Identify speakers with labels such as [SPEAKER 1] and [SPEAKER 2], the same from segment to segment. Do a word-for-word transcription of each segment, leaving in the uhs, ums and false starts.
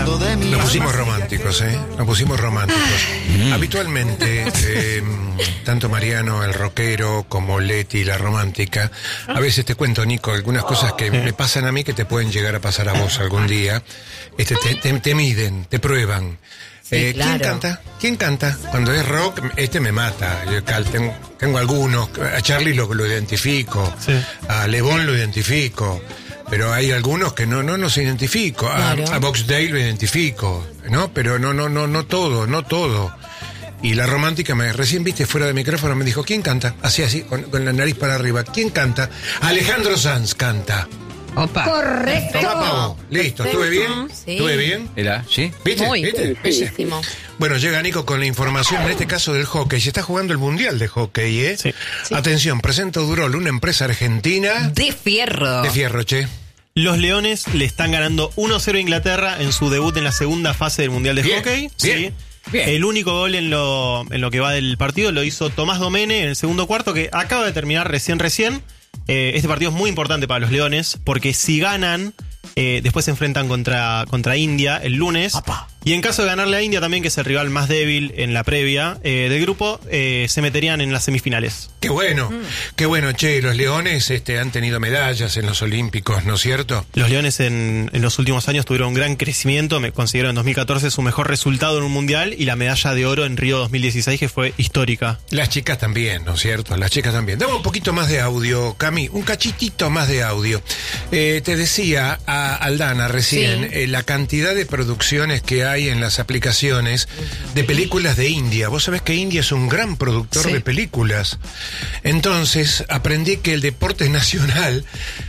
[SPEAKER 1] Nos pusimos románticos, ¿eh? Nos pusimos románticos. Mm. Habitualmente, eh, tanto Mariano, el rockero, como Leti, la romántica, a veces te cuento, Nico, algunas cosas que me pasan a mí que te pueden llegar a pasar a vos algún día. Este, te, te, te miden, te prueban.
[SPEAKER 2] Sí,
[SPEAKER 1] eh,
[SPEAKER 2] claro.
[SPEAKER 1] ¿Quién canta? ¿Quién canta? Cuando es rock, este me mata. Yo tengo, tengo algunos. A Charlie lo, lo identifico. Sí. A Lebón lo identifico. Pero hay algunos que no, no los identifico. A, claro. a Box Day lo identifico, ¿no? Pero no, no, no, no todo, no todo. Y la romántica me recién viste fuera de micrófono me dijo, ¿quién canta? Así, así, con, con la nariz para arriba. ¿Quién canta? Alejandro Sanz canta.
[SPEAKER 2] Opa. Correcto.
[SPEAKER 1] Toma, pavo. Listo, ¿estuve bien?
[SPEAKER 2] Sí.
[SPEAKER 1] ¿Estuve bien?
[SPEAKER 3] ¿Era? ¿Sí?
[SPEAKER 1] ¿Viste?
[SPEAKER 2] Muy
[SPEAKER 1] ¿Viste?
[SPEAKER 2] buenísimo.
[SPEAKER 1] Bueno, llega Nico con la información, en este caso del hockey. Se está jugando el Mundial de Hockey, ¿eh?
[SPEAKER 4] Sí.
[SPEAKER 2] Sí.
[SPEAKER 1] Atención, presenta Durol, una empresa argentina...
[SPEAKER 2] De fierro.
[SPEAKER 1] De fierro, che.
[SPEAKER 4] Los Leones le están ganando uno cero a Inglaterra en su debut en la segunda fase del Mundial de
[SPEAKER 1] Bien,
[SPEAKER 4] Hockey.
[SPEAKER 1] bien,
[SPEAKER 4] Sí.
[SPEAKER 3] bien.
[SPEAKER 4] El único gol en lo, en lo que va del partido lo hizo Tomás Domene en el segundo cuarto, que acaba de terminar recién recién. Eh, este partido es muy importante para los Leones, porque si ganan, eh, después se enfrentan contra, contra India el lunes. Apa. Y en caso de ganarle a India también, que es el rival más débil en la previa eh, del grupo, eh, se meterían en las semifinales.
[SPEAKER 1] Qué bueno, mm. qué bueno, che. Los Leones este, han tenido medallas en los Olímpicos, ¿no es cierto?
[SPEAKER 4] Los Leones en, en los últimos años tuvieron un gran crecimiento. Me considero en dos mil catorce su mejor resultado en un mundial y la medalla de oro en Río dos mil dieciséis, que fue histórica.
[SPEAKER 1] Las chicas también, ¿no es cierto? Las chicas también. Dame un poquito más de audio, Cami, un cachitito más de audio. Eh, te decía a Aldana recién sí. eh, la cantidad de producciones que hay en las aplicaciones de películas de India. Vos sabés que India es un gran productor sí. de películas. Entonces aprendí que el deporte nacional,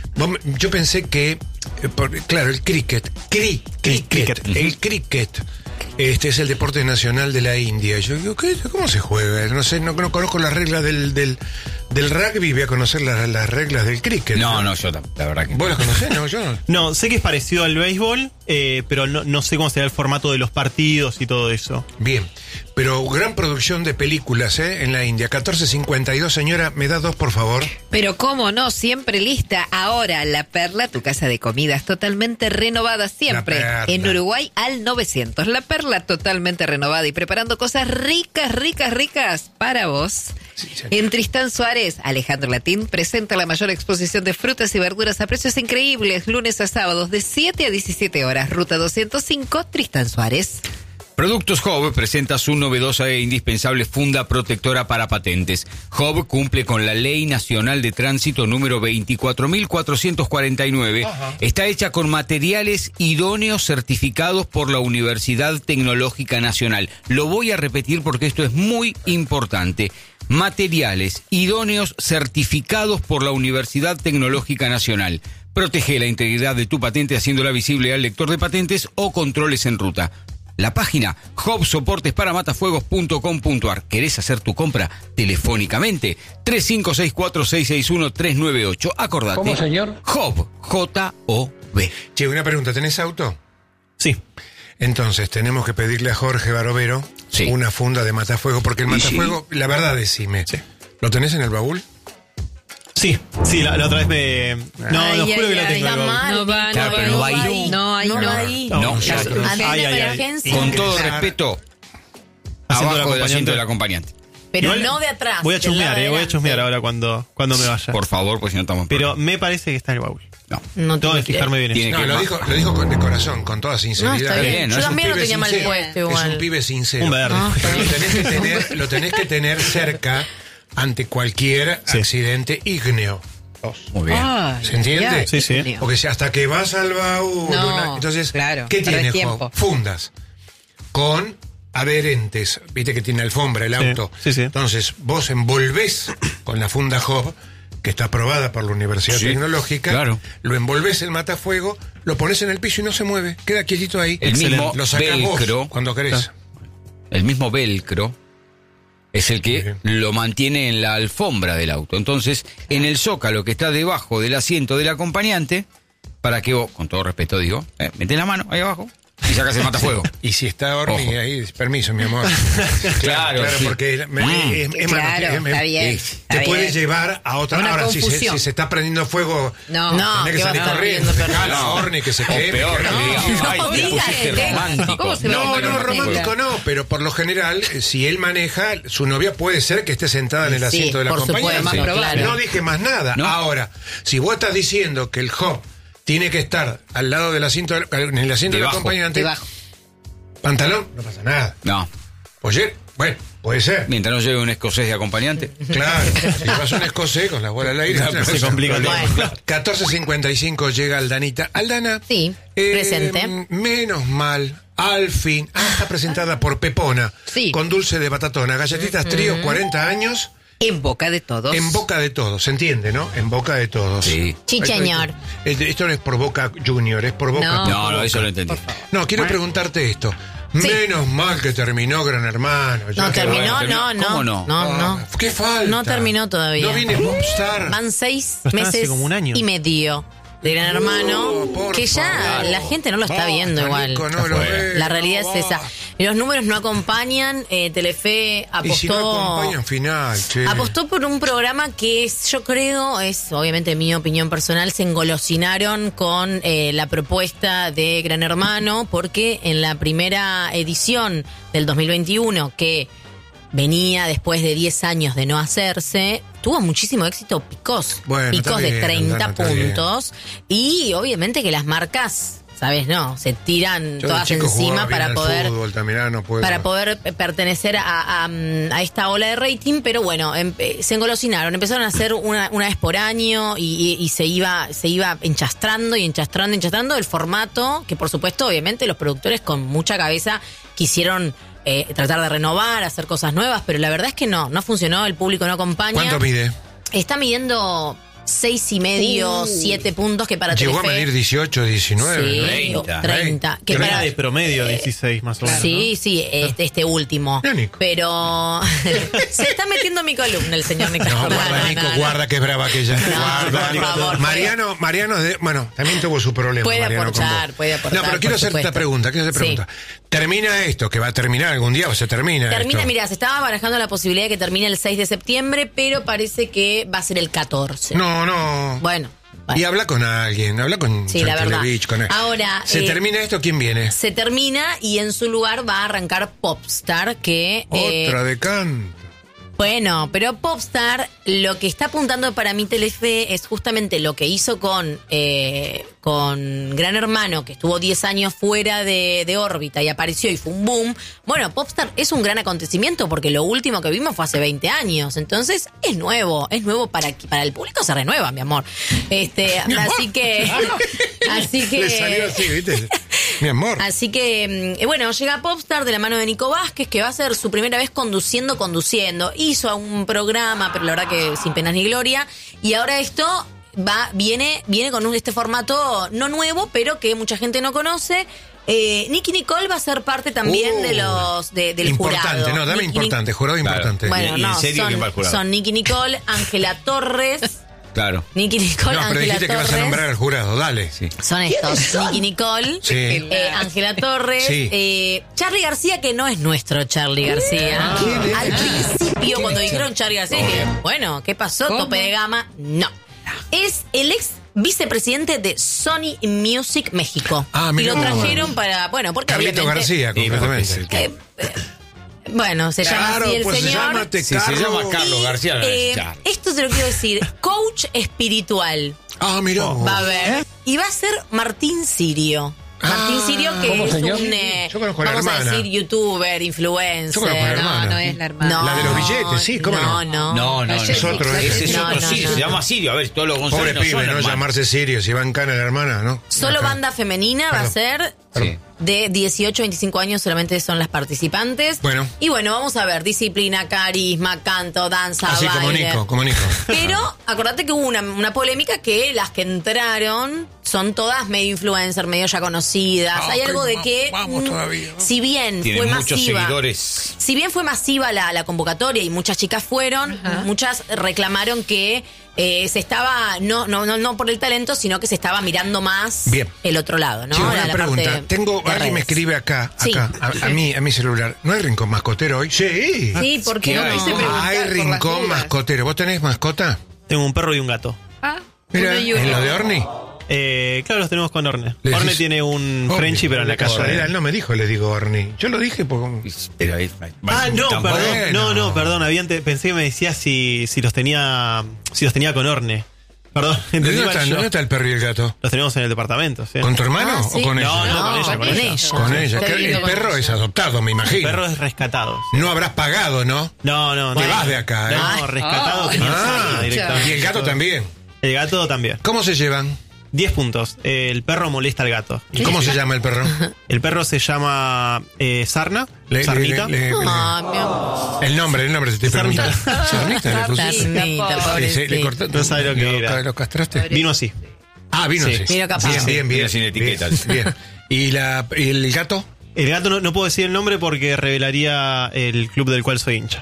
[SPEAKER 1] yo pensé que, claro, el cricket, cri, cricket, cricket. el cricket, este es el deporte nacional de la India. Yo digo, ¿qué? ¿Cómo se juega? No sé, no, no conozco las reglas del, del, del rugby, voy a conocer la, las reglas del cricket.
[SPEAKER 3] No, no, yo la verdad que...
[SPEAKER 1] ¿Vos las conocés? No, yo no.
[SPEAKER 4] No, sé que es parecido al béisbol, eh, pero no, no sé cómo será el formato de los partidos y todo eso.
[SPEAKER 1] Bien, pero gran producción de películas, ¿eh? En la India. catorce cincuenta y dos, señora, ¿me da dos, por favor?
[SPEAKER 2] Pero cómo no, siempre lista. Ahora, La Perla, tu casa de comidas totalmente renovada siempre. En Uruguay al novecientos. La Perla totalmente renovada y preparando cosas ricas, ricas, ricas para vos. Sí, sí. En Tristán Suárez, Alejandro Latín presenta la mayor exposición de frutas y verduras a precios increíbles, lunes a sábados de siete a diecisiete horas. Ruta doscientos cinco, Tristán Suárez.
[SPEAKER 3] Productos Job presenta su novedosa e indispensable funda protectora para patentes. Job cumple con la Ley Nacional de Tránsito número veinticuatro mil cuatrocientos cuarenta y nueve. Ajá. Está hecha con materiales idóneos certificados por la Universidad Tecnológica Nacional. Lo voy a repetir porque esto es muy importante. Materiales idóneos certificados por la Universidad Tecnológica Nacional. Protege la integridad de tu patente haciéndola visible al lector de patentes o controles en ruta. La página job soportes para matafuegos punto com punto a r. ¿Querés hacer tu compra telefónicamente? tres cinco seis cuatro seis seis uno tres nueve ocho. Acordate.
[SPEAKER 5] ¿Cómo, señor?
[SPEAKER 3] Job, J O B.
[SPEAKER 1] Che, una pregunta, ¿tenés auto?
[SPEAKER 4] Sí.
[SPEAKER 1] Entonces, tenemos que pedirle a Jorge Barovero sí. una funda de matafuego, porque el matafuego, sí. la verdad, decime, sí. ¿lo tenés en el baúl?
[SPEAKER 4] Sí, sí, la, la otra vez me... No,
[SPEAKER 2] ay,
[SPEAKER 4] no
[SPEAKER 2] ay,
[SPEAKER 4] juro
[SPEAKER 2] ay,
[SPEAKER 4] que la tengo.
[SPEAKER 2] No va, no va,
[SPEAKER 3] claro,
[SPEAKER 2] no
[SPEAKER 3] pero no va
[SPEAKER 2] ahí. No, ahí no.
[SPEAKER 3] No,
[SPEAKER 2] ahí.
[SPEAKER 3] no.
[SPEAKER 4] no
[SPEAKER 3] Ya,
[SPEAKER 4] ay, ay, ay.
[SPEAKER 3] Con todo respeto, abajo del asiento del acompañante.
[SPEAKER 6] Pero
[SPEAKER 4] Igual,
[SPEAKER 6] no de atrás.
[SPEAKER 4] Voy a chusmear, eh, voy a chusmear ahora cuando, cuando me vaya.
[SPEAKER 3] Por favor, pues si no estamos...
[SPEAKER 4] Pero me parece que está en el baúl.
[SPEAKER 3] No.
[SPEAKER 6] No
[SPEAKER 4] tengo que fijarme bien.
[SPEAKER 3] Tiene
[SPEAKER 1] no,
[SPEAKER 3] que
[SPEAKER 1] lo dijo, lo dijo con, de corazón, con toda sinceridad.
[SPEAKER 6] No, está bien.
[SPEAKER 3] Bien, ¿no?
[SPEAKER 6] Yo
[SPEAKER 3] Es
[SPEAKER 6] también lo tenía
[SPEAKER 1] sincero.
[SPEAKER 6] mal puesto igual.
[SPEAKER 1] Es un pibe sincero.
[SPEAKER 4] Un verde.
[SPEAKER 6] Ah,
[SPEAKER 1] Pero lo tenés que tener, lo tenés que tener cerca ante cualquier sí. accidente ígneo.
[SPEAKER 3] Muy bien.
[SPEAKER 2] Ay,
[SPEAKER 1] ¿Se entiende?
[SPEAKER 4] Sí, sí.
[SPEAKER 1] Porque si hasta que vas al baúl,
[SPEAKER 2] no,
[SPEAKER 1] una, entonces,
[SPEAKER 2] claro,
[SPEAKER 1] ¿qué tiene
[SPEAKER 2] Job?
[SPEAKER 1] Fundas con adherentes, viste que tiene alfombra el auto.
[SPEAKER 4] Sí, sí, sí.
[SPEAKER 1] Entonces, vos envolvés con la funda Job, que está aprobada por la Universidad
[SPEAKER 3] sí,
[SPEAKER 1] Tecnológica,
[SPEAKER 3] claro.
[SPEAKER 1] lo envolvés el matafuego, lo pones en el piso y no se mueve, queda quietito ahí.
[SPEAKER 3] El
[SPEAKER 1] Excelente.
[SPEAKER 3] mismo
[SPEAKER 1] Lo sacás
[SPEAKER 3] velcro,
[SPEAKER 1] vos cuando querés.
[SPEAKER 3] El mismo velcro es el que lo mantiene en la alfombra del auto. Entonces, en el zócalo que está debajo del asiento del acompañante, para que vos, con todo respeto digo, eh, metés la mano ahí abajo y saca ese matafuego.
[SPEAKER 1] Y si está Orni
[SPEAKER 3] Ojo.
[SPEAKER 1] ahí, permiso, mi amor.
[SPEAKER 3] Claro,
[SPEAKER 1] claro,
[SPEAKER 3] sí.
[SPEAKER 1] porque me-
[SPEAKER 3] Mm.
[SPEAKER 1] es- es-
[SPEAKER 2] Claro,
[SPEAKER 1] es-
[SPEAKER 2] está
[SPEAKER 1] es-
[SPEAKER 2] bien,
[SPEAKER 1] es-
[SPEAKER 2] está
[SPEAKER 1] te puede
[SPEAKER 2] bien.
[SPEAKER 1] llevar a otra.
[SPEAKER 2] Una
[SPEAKER 1] Ahora, si se,
[SPEAKER 2] confusión.
[SPEAKER 1] si se está prendiendo fuego,
[SPEAKER 2] No,
[SPEAKER 5] No,
[SPEAKER 1] tenés que
[SPEAKER 5] ¿qué va a
[SPEAKER 1] salir
[SPEAKER 5] estar
[SPEAKER 1] corriendo.
[SPEAKER 5] viendo,
[SPEAKER 1] Dejala,
[SPEAKER 3] no.
[SPEAKER 1] Orni, que se
[SPEAKER 3] O
[SPEAKER 1] queme.
[SPEAKER 3] peor,
[SPEAKER 1] que
[SPEAKER 3] que
[SPEAKER 1] no.
[SPEAKER 3] diga,
[SPEAKER 2] no,
[SPEAKER 3] ay, te
[SPEAKER 2] diga,
[SPEAKER 3] pusiste
[SPEAKER 2] eh,
[SPEAKER 3] romántico.
[SPEAKER 2] ¿cómo se va a
[SPEAKER 1] No,
[SPEAKER 2] poner
[SPEAKER 1] no,
[SPEAKER 2] romántico?
[SPEAKER 1] romántico no, pero por lo general, eh, si él maneja, su novia puede ser que esté sentada en el
[SPEAKER 2] Sí,
[SPEAKER 1] asiento de la
[SPEAKER 2] por
[SPEAKER 1] compañía.
[SPEAKER 2] supuesto,
[SPEAKER 1] Sí.
[SPEAKER 2] claro.
[SPEAKER 1] No dije más nada.
[SPEAKER 3] ¿No?
[SPEAKER 1] Ahora, si vos estás diciendo que el hub tiene que estar al lado del asiento, del- en el asiento del
[SPEAKER 3] Debajo,
[SPEAKER 1] acompañante,
[SPEAKER 2] Debajo.
[SPEAKER 1] pantalón, no pasa nada.
[SPEAKER 3] No,
[SPEAKER 1] Oye, bueno, puede ser.
[SPEAKER 3] mientras no lleve un escocés de acompañante.
[SPEAKER 1] Claro, si vas a un escocés con la bola al aire,
[SPEAKER 3] Claro,
[SPEAKER 1] ya
[SPEAKER 4] se complica todo.
[SPEAKER 2] Bueno.
[SPEAKER 1] catorce cincuenta y cinco llega Aldanita. Aldana.
[SPEAKER 5] Sí,
[SPEAKER 1] eh,
[SPEAKER 5] presente.
[SPEAKER 1] Menos mal, al fin. Ah, está presentada por Pepona.
[SPEAKER 2] Sí.
[SPEAKER 1] Con dulce de batatona. Galletitas trío, cuarenta años.
[SPEAKER 2] En boca de todos.
[SPEAKER 1] En boca de todos, ¿se entiende, no? En boca de todos.
[SPEAKER 3] Sí.
[SPEAKER 5] Sí, señor.
[SPEAKER 1] Esto, esto no es por Boca Junior, es por Boca.
[SPEAKER 2] No.
[SPEAKER 3] No, no, eso lo entendí.
[SPEAKER 1] No, quiero preguntarte esto. Menos mal que terminó Gran Hermano. ya
[SPEAKER 5] No
[SPEAKER 1] que-
[SPEAKER 5] terminó,
[SPEAKER 3] bueno,
[SPEAKER 5] no, no.
[SPEAKER 3] ¿cómo no?
[SPEAKER 5] No, no.
[SPEAKER 1] Ah, ¿Qué falta?
[SPEAKER 5] No terminó todavía.
[SPEAKER 1] No viene Popstar.
[SPEAKER 5] Van seis
[SPEAKER 4] Pero están hace
[SPEAKER 5] meses
[SPEAKER 4] como un año.
[SPEAKER 5] y medio de Gran Hermano,
[SPEAKER 1] por
[SPEAKER 5] que ya
[SPEAKER 1] favor.
[SPEAKER 5] la gente no lo está
[SPEAKER 1] Basta,
[SPEAKER 5] viendo igual.
[SPEAKER 1] Nico, no lo ve,
[SPEAKER 5] La realidad
[SPEAKER 1] no
[SPEAKER 5] es esa.
[SPEAKER 1] va.
[SPEAKER 5] Los números no acompañan. eh, Telefe
[SPEAKER 1] Y si no
[SPEAKER 5] apostó.
[SPEAKER 1] acompañan final, che.
[SPEAKER 5] Apostó por un programa que es, yo creo, es obviamente mi opinión personal, se engolosinaron con eh, la propuesta de Gran Hermano, porque en la primera edición del dos mil veintiuno, que venía después de diez años de no hacerse, tuvo muchísimo éxito Picos.
[SPEAKER 1] Bueno,
[SPEAKER 5] Picos
[SPEAKER 1] está
[SPEAKER 5] de
[SPEAKER 1] bien,
[SPEAKER 5] treinta
[SPEAKER 1] Aldana, está bien.
[SPEAKER 5] puntos. Y obviamente que las marcas, ¿sabes? No, se tiran
[SPEAKER 1] Yo de
[SPEAKER 5] todas
[SPEAKER 1] chico jugaba
[SPEAKER 5] encima
[SPEAKER 1] bien
[SPEAKER 5] para
[SPEAKER 1] al
[SPEAKER 5] poder
[SPEAKER 1] fútbol, también, ah, no puedo.
[SPEAKER 5] para poder pertenecer a, a, a esta ola de rating, pero bueno, em- se engolosinaron, empezaron a hacer una, una vez por año y, y- y se iba se iba enchastrando y enchastrando, enchastrando el formato, que por supuesto, obviamente, los productores con mucha cabeza quisieron eh, tratar de renovar, hacer cosas nuevas, pero la verdad es que no, no funcionó, el público no acompaña.
[SPEAKER 1] ¿Cuánto mide?
[SPEAKER 5] Está midiendo seis y medio, siete puntos, que para
[SPEAKER 1] Llegó a
[SPEAKER 5] Telefe-
[SPEAKER 1] medir dieciocho, diecinueve.
[SPEAKER 5] Sí,
[SPEAKER 1] ¿no?
[SPEAKER 3] treinta.
[SPEAKER 5] treinta. Que
[SPEAKER 4] Tenía
[SPEAKER 5] para,
[SPEAKER 4] de promedio dieciséis más o menos.
[SPEAKER 5] Sí, sí, este, este último.
[SPEAKER 1] Mira, Nico.
[SPEAKER 5] Pero se está metiendo en mi columna el señor Nico.
[SPEAKER 1] No,
[SPEAKER 5] No,
[SPEAKER 1] guarda,
[SPEAKER 5] no,
[SPEAKER 1] Nico,
[SPEAKER 5] no, no.
[SPEAKER 1] guarda que es brava aquella. guarda,
[SPEAKER 5] por
[SPEAKER 1] Nico.
[SPEAKER 5] favor,
[SPEAKER 1] Mariano, Mariano, es de- bueno, también tuvo su problema.
[SPEAKER 5] Puede
[SPEAKER 1] Mariano, con
[SPEAKER 5] aportar,
[SPEAKER 1] vos.
[SPEAKER 5] puede aportar,
[SPEAKER 1] No, pero quiero
[SPEAKER 5] por
[SPEAKER 1] hacerte esta
[SPEAKER 5] supuesto.
[SPEAKER 1] pregunta, quiero hacerte
[SPEAKER 5] Sí.
[SPEAKER 1] pregunta. ¿Termina esto, que va a terminar algún día o se termina
[SPEAKER 5] Termina,
[SPEAKER 1] esto?
[SPEAKER 5] mira, se estaba barajando la posibilidad de que termine el seis de septiembre, pero parece que va a ser el catorce.
[SPEAKER 1] No, no.
[SPEAKER 5] Bueno, bueno.
[SPEAKER 1] Y habla con alguien, habla con
[SPEAKER 5] Sí, la verdad.
[SPEAKER 1] Chantelevich, con
[SPEAKER 5] Ahora,
[SPEAKER 1] ¿Se
[SPEAKER 5] eh,
[SPEAKER 1] termina esto? ¿Quién viene?
[SPEAKER 5] se termina y en su lugar va a arrancar Popstar, que... eh,
[SPEAKER 1] Otra de canto.
[SPEAKER 5] Bueno, pero Popstar, lo que está apuntando para mí Telefe es justamente lo que hizo con, eh, con Gran Hermano, que estuvo diez años fuera de, de órbita y apareció y fue un boom. Bueno, Popstar es un gran acontecimiento porque lo último que vimos fue hace veinte años. Entonces, es nuevo, es nuevo para, para el público, se renueva, mi amor. Este,
[SPEAKER 1] Mi amor.
[SPEAKER 5] así que... así que...
[SPEAKER 1] Le salió así, ¿viste? Mi amor.
[SPEAKER 5] Así que, mm, bueno, llega Popstar de la mano de Nico Vázquez, que va a ser su primera vez conduciendo, conduciendo. Hizo un programa, pero la verdad que sin penas ni gloria. Y ahora esto va, viene, viene con un, este formato no nuevo, pero que mucha gente no conoce. Eh, Nicky Nicole va a ser parte también
[SPEAKER 1] Uh,
[SPEAKER 5] de los de, del
[SPEAKER 1] importante,
[SPEAKER 5] jurado.
[SPEAKER 1] no, dame
[SPEAKER 5] Nicky
[SPEAKER 1] importante, jurado
[SPEAKER 3] Claro.
[SPEAKER 1] importante.
[SPEAKER 5] Bueno,
[SPEAKER 3] ¿Y en
[SPEAKER 5] no,
[SPEAKER 3] serio quién va al
[SPEAKER 5] son,
[SPEAKER 3] jurado?
[SPEAKER 5] son Nicky Nicole, Ángela Torres.
[SPEAKER 3] Claro.
[SPEAKER 5] Nicky Nicole,
[SPEAKER 1] no, pero
[SPEAKER 5] Ángela
[SPEAKER 1] dijiste que
[SPEAKER 5] Torres.
[SPEAKER 1] vas a nombrar al jurado, dale.
[SPEAKER 3] Sí.
[SPEAKER 5] Son estos, Nicky Nicole,
[SPEAKER 1] Sí.
[SPEAKER 5] eh, Ángela Torres,
[SPEAKER 1] Sí.
[SPEAKER 5] eh, Charly García, que no es nuestro Charly García.
[SPEAKER 1] ¿Quién es?
[SPEAKER 5] Al principio, cuando dijeron Charly García, dije, bueno, ¿qué pasó?
[SPEAKER 2] ¿Cómo?
[SPEAKER 5] Tope de gama. No. Es el ex vicepresidente de Sony Music México.
[SPEAKER 1] Ah,
[SPEAKER 5] y
[SPEAKER 1] mirá
[SPEAKER 5] lo
[SPEAKER 1] vos.
[SPEAKER 5] trajeron para, bueno, porque
[SPEAKER 1] Carlito
[SPEAKER 5] obviamente-
[SPEAKER 1] García,
[SPEAKER 3] Sí,
[SPEAKER 1] completamente.
[SPEAKER 3] porque
[SPEAKER 5] eh, eh, bueno, se llama
[SPEAKER 1] Claro,
[SPEAKER 5] así el
[SPEAKER 1] pues se
[SPEAKER 5] señor.
[SPEAKER 1] llama Te
[SPEAKER 3] Sí, se
[SPEAKER 1] Carlos.
[SPEAKER 3] llama Carlos
[SPEAKER 5] Y,
[SPEAKER 3] García. la
[SPEAKER 5] eh,
[SPEAKER 3] Charly.
[SPEAKER 5] esto te lo quiero decir. Coach espiritual.
[SPEAKER 1] Ah, mira.
[SPEAKER 5] Va a haber. Y va a ser Martín Sirio. Martín
[SPEAKER 1] Ah,
[SPEAKER 5] Sirio, que
[SPEAKER 1] ¿cómo,
[SPEAKER 5] es
[SPEAKER 1] señor?
[SPEAKER 5] un, eh,
[SPEAKER 1] Yo conozco a la
[SPEAKER 5] vamos a
[SPEAKER 1] hermana.
[SPEAKER 5] decir, youtuber, influencer.
[SPEAKER 1] Yo conozco a la
[SPEAKER 2] No,
[SPEAKER 1] hermana.
[SPEAKER 2] no es la hermana.
[SPEAKER 5] No,
[SPEAKER 1] La de los billetes, sí, ¿cómo no?
[SPEAKER 5] no? No,
[SPEAKER 3] No, no, no.
[SPEAKER 2] Es
[SPEAKER 1] otro, ¿eh?
[SPEAKER 3] Ese es
[SPEAKER 5] No,
[SPEAKER 3] otro
[SPEAKER 5] no,
[SPEAKER 3] Sirio,
[SPEAKER 5] no.
[SPEAKER 3] se llama Sirio. A ver, todos los
[SPEAKER 1] Pobre
[SPEAKER 3] González no
[SPEAKER 1] pibe,
[SPEAKER 3] son
[SPEAKER 1] no
[SPEAKER 3] hermanos.
[SPEAKER 1] llamarse Sirio, si va en cana la hermana, ¿no?
[SPEAKER 5] Solo
[SPEAKER 1] Acá.
[SPEAKER 5] banda femenina va a ser
[SPEAKER 3] Sí.
[SPEAKER 5] de dieciocho a veinticinco años, solamente son las participantes.
[SPEAKER 1] Bueno.
[SPEAKER 5] Y bueno, vamos a ver, disciplina, carisma, canto, danza,
[SPEAKER 1] Así como
[SPEAKER 5] baile.
[SPEAKER 1] Nico, como Nico.
[SPEAKER 5] Pero acordate que hubo una, una polémica que las que entraron son todas medio influencer, medio ya conocidas.
[SPEAKER 1] Ah,
[SPEAKER 5] Hay
[SPEAKER 1] ok,
[SPEAKER 5] algo de que,
[SPEAKER 1] vamos
[SPEAKER 5] mm,
[SPEAKER 1] todavía, ¿no?
[SPEAKER 5] si bien
[SPEAKER 3] Tiene
[SPEAKER 5] fue
[SPEAKER 3] muchos
[SPEAKER 5] masiva,
[SPEAKER 3] seguidores.
[SPEAKER 5] si bien fue masiva la, la convocatoria y muchas chicas fueron,
[SPEAKER 2] Ajá.
[SPEAKER 5] muchas reclamaron que eh, se estaba, no, no, no, no por el talento, sino que se estaba mirando más
[SPEAKER 1] Bien.
[SPEAKER 5] el otro lado, ¿no?
[SPEAKER 1] Sí,
[SPEAKER 5] La-
[SPEAKER 1] una
[SPEAKER 5] la
[SPEAKER 1] pregunta.
[SPEAKER 5] parte
[SPEAKER 1] Tengo,
[SPEAKER 5] de
[SPEAKER 1] alguien me
[SPEAKER 5] redes.
[SPEAKER 1] escribe acá,
[SPEAKER 5] Sí.
[SPEAKER 1] acá, a, a mí, a mi celular. ¿No hay rincón mascotero hoy? Sí.
[SPEAKER 2] Sí, porque
[SPEAKER 3] ¿Qué
[SPEAKER 2] no
[SPEAKER 3] hay?
[SPEAKER 2] quise
[SPEAKER 3] Ah,
[SPEAKER 2] preguntar
[SPEAKER 1] Hay
[SPEAKER 2] por las
[SPEAKER 1] rincón
[SPEAKER 2] dudas.
[SPEAKER 1] mascotero. ¿Vos tenés mascota?
[SPEAKER 4] Tengo un perro y un gato.
[SPEAKER 2] Ah,
[SPEAKER 1] Mira,
[SPEAKER 2] uno y uno.
[SPEAKER 1] ¿en lo de Orni?
[SPEAKER 4] Eh, claro, los tenemos con Orne.
[SPEAKER 1] Le
[SPEAKER 4] Orne
[SPEAKER 1] decís-
[SPEAKER 4] tiene un
[SPEAKER 1] Orni,
[SPEAKER 4] Frenchie, pero en la
[SPEAKER 1] de
[SPEAKER 4] casa.
[SPEAKER 1] casualidad,
[SPEAKER 4] de-
[SPEAKER 1] él no me dijo, le digo Orni. Yo lo dije porque...
[SPEAKER 3] Pero ahí-
[SPEAKER 4] Ah, no,
[SPEAKER 3] tampoco-
[SPEAKER 4] perdón.
[SPEAKER 1] Bueno.
[SPEAKER 4] No, no, perdón. Había ante- pensé que me decía si, si los tenía si los tenía con Orne. Perdón, entendí
[SPEAKER 1] ¿Dónde
[SPEAKER 4] mal
[SPEAKER 1] está,
[SPEAKER 4] yo.
[SPEAKER 1] ¿Dónde está el perro y el gato?
[SPEAKER 4] Los tenemos en el departamento, sí.
[SPEAKER 1] ¿Con tu hermano
[SPEAKER 5] Ah, sí.
[SPEAKER 1] o con ella?
[SPEAKER 4] No, no, con ella,
[SPEAKER 5] con
[SPEAKER 4] con ella.
[SPEAKER 5] ella.
[SPEAKER 1] Con ella.
[SPEAKER 2] Qué
[SPEAKER 1] Que
[SPEAKER 2] lindo
[SPEAKER 1] el
[SPEAKER 2] con
[SPEAKER 1] perro
[SPEAKER 2] ella.
[SPEAKER 1] es adoptado, me
[SPEAKER 4] El
[SPEAKER 1] imagino.
[SPEAKER 4] perro es rescatado.
[SPEAKER 1] No habrás pagado, ¿no?
[SPEAKER 4] No, no, no.
[SPEAKER 1] Te vas de acá, ¿eh?
[SPEAKER 4] No, rescatado
[SPEAKER 2] Ah,
[SPEAKER 4] tenía
[SPEAKER 1] ah,
[SPEAKER 4] salida directamente.
[SPEAKER 1] Y el gato también.
[SPEAKER 4] El gato también.
[SPEAKER 1] ¿Cómo se llevan?
[SPEAKER 4] diez puntos. El perro molesta al gato.
[SPEAKER 1] ¿Cómo se llama el perro?
[SPEAKER 4] El perro se llama eh, Sarna.
[SPEAKER 1] Le-
[SPEAKER 4] Sarnita.
[SPEAKER 1] le- le- le-
[SPEAKER 5] Ah, mi amor.
[SPEAKER 1] el nombre, el nombre, te estoy
[SPEAKER 4] Sarnita.
[SPEAKER 1] preguntando. Sarnita le pusiste.
[SPEAKER 5] Sarnita,
[SPEAKER 1] Sí, sí,
[SPEAKER 5] pobrecito.
[SPEAKER 1] le cortaste.
[SPEAKER 4] No sabe lo que era.
[SPEAKER 1] ¿Lo castraste?
[SPEAKER 4] Vino así.
[SPEAKER 1] Ah, vino
[SPEAKER 4] Sí.
[SPEAKER 1] así.
[SPEAKER 5] Vino capaz.
[SPEAKER 1] Bien, bien, bien.
[SPEAKER 3] Vino sin etiquetas.
[SPEAKER 1] Bien. bien. ¿Y, la, ¿Y el gato?
[SPEAKER 4] El gato no, no puedo decir el nombre porque revelaría el club del cual soy hincha.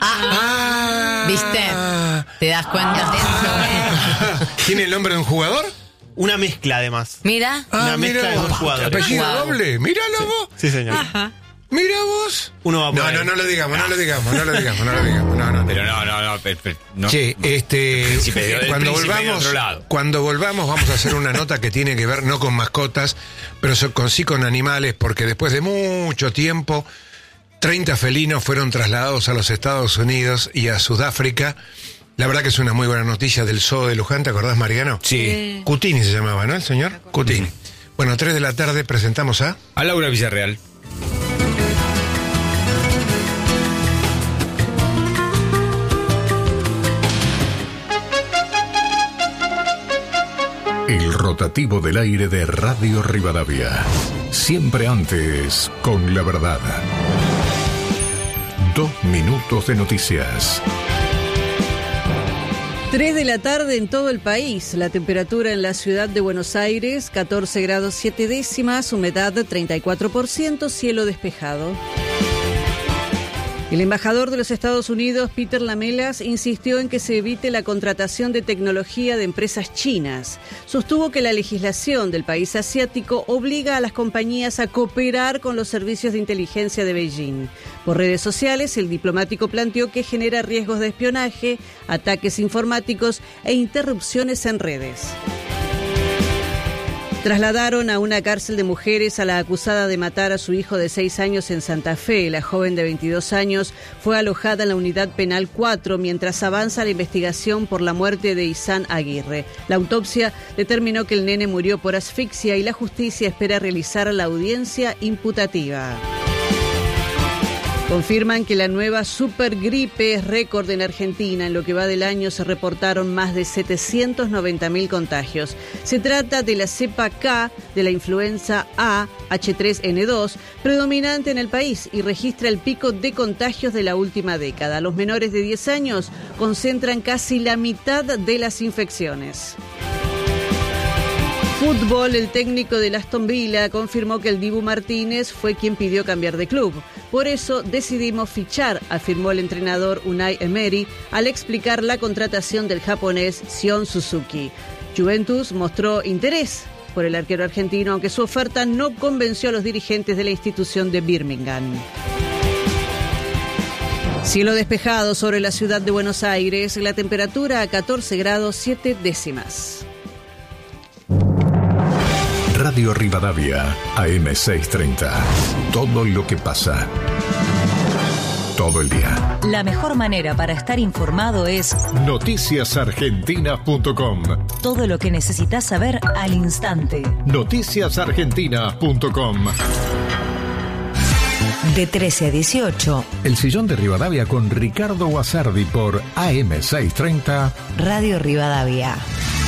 [SPEAKER 1] Ah.
[SPEAKER 5] ¿Viste? ¿Te das cuenta?
[SPEAKER 1] ¿Tiene el nombre de un jugador?
[SPEAKER 4] Una mezcla, además.
[SPEAKER 5] Mira.
[SPEAKER 4] Una mezcla de dos
[SPEAKER 1] vos.
[SPEAKER 4] jugadores.
[SPEAKER 1] Apellido
[SPEAKER 5] Wow.
[SPEAKER 1] doble. Míralo vos.
[SPEAKER 4] Sí, señor.
[SPEAKER 1] Mira vos.
[SPEAKER 4] Uno va por
[SPEAKER 1] No,
[SPEAKER 4] ahí.
[SPEAKER 1] no, no lo digamos, no lo digamos, no lo digamos, no lo digamos. No, no, no.
[SPEAKER 3] Pero no, no, no. pero- pero- no.
[SPEAKER 1] Che, este,
[SPEAKER 3] príncipe de- el
[SPEAKER 1] cuando
[SPEAKER 3] príncipe de
[SPEAKER 1] volvamos,
[SPEAKER 3] otro lado.
[SPEAKER 1] cuando volvamos vamos a hacer una nota que tiene que ver no con mascotas, pero so- con sí con animales, porque después de mucho tiempo, treinta felinos fueron trasladados a los Estados Unidos y a Sudáfrica. La verdad que es una muy buena noticia del Zoo de Luján, ¿te acordás, Mariano?
[SPEAKER 3] Sí.
[SPEAKER 1] Cutini se llamaba, ¿no, el señor? Cutini. Bueno, tres de la tarde presentamos a...
[SPEAKER 3] A Laura Villarreal.
[SPEAKER 6] El rotativo del aire de Radio Rivadavia. Siempre antes, con la verdad. Dos minutos de noticias.
[SPEAKER 7] tres de la tarde en todo el país. La temperatura en la ciudad de Buenos Aires, catorce grados siete décimas, humedad treinta y cuatro por ciento, cielo despejado. El embajador de los Estados Unidos, Peter Lamelas, insistió en que se evite la contratación de tecnología de empresas chinas. Sostuvo que la legislación del país asiático obliga a las compañías a cooperar con los servicios de inteligencia de Beijing. Por redes sociales, el diplomático planteó que genera riesgos de espionaje, ataques informáticos e interrupciones en redes. Trasladaron a una cárcel de mujeres a la acusada de matar a su hijo de seis años en Santa Fe. La joven de veintidós años fue alojada en la unidad penal cuatro mientras avanza la investigación por la muerte de Isán Aguirre. La autopsia determinó que el nene murió por asfixia y la justicia espera realizar la audiencia imputativa. Confirman que la nueva supergripe es récord en Argentina. En lo que va del año se reportaron más de setecientos noventa mil contagios. Se trata de la cepa K de la influenza A H tres N dos, predominante en el país y registra el pico de contagios de la última década. Los menores de diez años concentran casi la mitad de las infecciones. Fútbol, el técnico del Aston Villa confirmó que el Dibu Martínez fue quien pidió cambiar de club. Por eso decidimos fichar, afirmó el entrenador Unai Emery al explicar la contratación del japonés Sion Suzuki. Juventus mostró interés por el arquero argentino, aunque su oferta no convenció a los dirigentes de la institución de Birmingham. Cielo despejado sobre la ciudad de Buenos Aires, la temperatura a catorce grados siete décimas.
[SPEAKER 6] Radio Rivadavia, A M seiscientos treinta. Todo lo que pasa. Todo el día.
[SPEAKER 8] La mejor manera para estar informado es
[SPEAKER 6] noticias argentinas punto com.
[SPEAKER 8] todo lo que necesitas saber al instante.
[SPEAKER 6] noticias argentinas punto com.
[SPEAKER 8] De trece a dieciocho,
[SPEAKER 6] El sillón de Rivadavia con Ricardo Guasardi por A M seiscientos treinta.
[SPEAKER 8] Radio Rivadavia.